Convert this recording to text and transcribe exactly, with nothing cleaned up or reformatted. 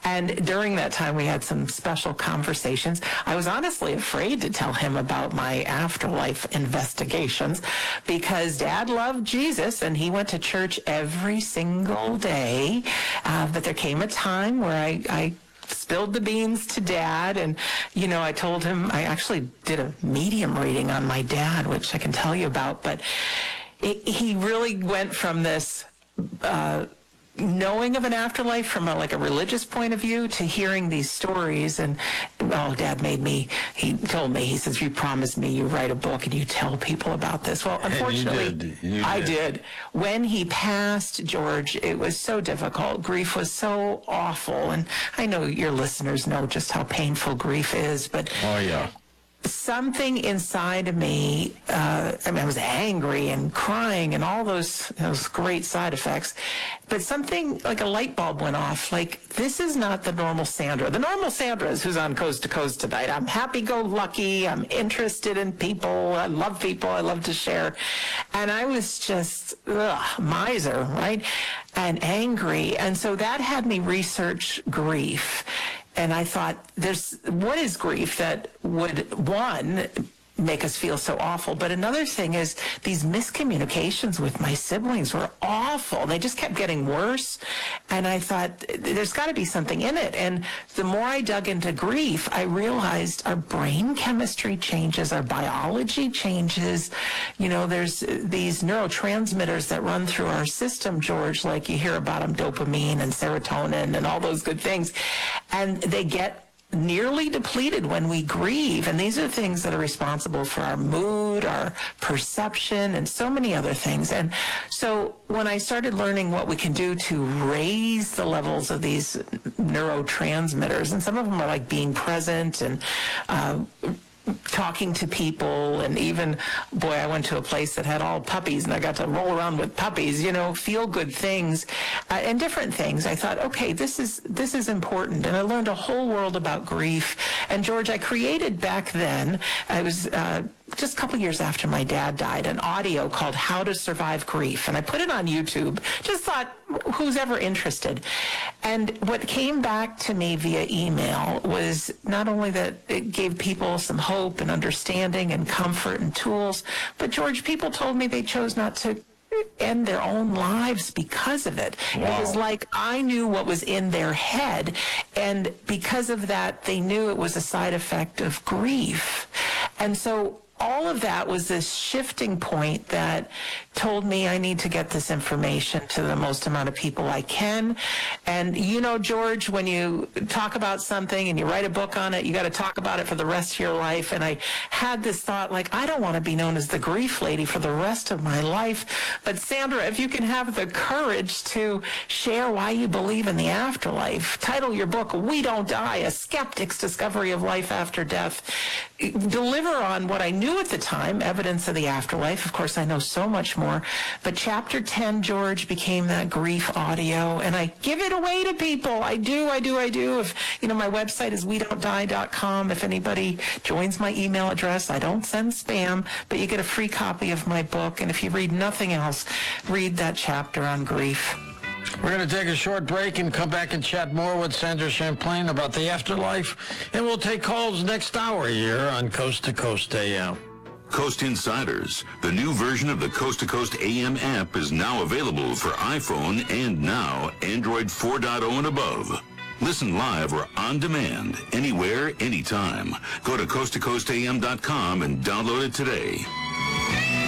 And during that time, we had some special conversations. I was honestly afraid to tell him about my afterlife investigations because Dad loved Jesus and he went to church every single day. Uh, but there came a time where I, I spilled the beans to Dad, and, you know, I told him, I actually did a medium reading on my dad, which I can tell you about, but it, he really went from this uh, knowing of an afterlife from a, like a religious point of view to hearing these stories. And, oh, Dad made me, he told me, he says, you promised me you write a book and you tell people about this. Well, unfortunately, you did. You I did. did. When he passed, George, it was so difficult. Grief was so awful. And I know your listeners know just how painful grief is, but Oh, yeah. something inside of me, uh, I mean, I was angry and crying and all those, those great side effects, but something like a light bulb went off. Like, this is not the normal Sandra. The normal Sandra is who's on Coast to Coast tonight. I'm happy-go-lucky. I'm interested in people. I love people. I love to share. And I was just, ugh, miser, right? And angry. And so that had me research grief. And I thought, there's, what is grief that would, one, make us feel so awful? But another thing is these miscommunications with my siblings were awful. They just kept getting worse. And I thought, there's got to be something in it. And the more I dug into grief, I realized our brain chemistry changes, our biology changes. You know, there's these neurotransmitters that run through our system, George, like you hear about them, dopamine and serotonin and all those good things. And they get nearly depleted when we grieve. And these are things that are responsible for our mood, our perception, and so many other things. And so when I started learning what we can do to raise the levels of these neurotransmitters, and some of them are like being present and uh, talking to people, and even, boy, I went to a place that had all puppies and I got to roll around with puppies, you know, feel good things uh, and different things. I thought, okay, this is this is important. And I learned a whole world about grief. And George, I created back then, I was uh, just a couple years after my dad died, an audio called How to Survive Grief. And I put it on YouTube, just thought, who's ever interested? And what came back to me via email was not only that it gave people some hope and understanding and comfort and tools, but George, people told me they chose not to end their own lives because of it. Wow. It was like I knew what was in their head, and because of that, they knew it was a side effect of grief. And so all of that was this shifting point that told me I need to get this information to the most amount of people I can. And you know, George, when you talk about something and you write a book on it, you got to talk about it for the rest of your life. And I had this thought, like, I don't want to be known as the grief lady for the rest of my life. But Sandra, if you can have the courage to share why you believe in the afterlife, title your book, We Don't Die, A Skeptic's Discovery of Life After Death, deliver on what I knew at the time, evidence of the afterlife. Of course, I know so much more. But chapter ten, George, became that grief audio, and I give it away to people. I do, I do, I do. If, you know, my website is we don't die dot com. If anybody joins my email address, I don't send spam, but you get a free copy of my book. And if you read nothing else, read that chapter on grief. We're going to take a short break and come back and chat more with Sandra Champlain about the afterlife. And we'll take calls next hour here on Coast to Coast A M. Coast Insiders, the new version of the Coast to Coast A M app, is now available for iPhone and now Android four point oh and above. Listen live or on demand, anywhere, anytime. Go to coast to coast a m dot com and download it today.